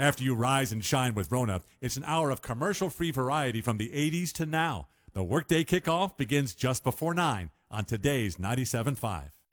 After you rise and shine with Rona, it's an hour of commercial-free variety from the 80s to now. The workday kickoff begins just before 9 on today's 97.5.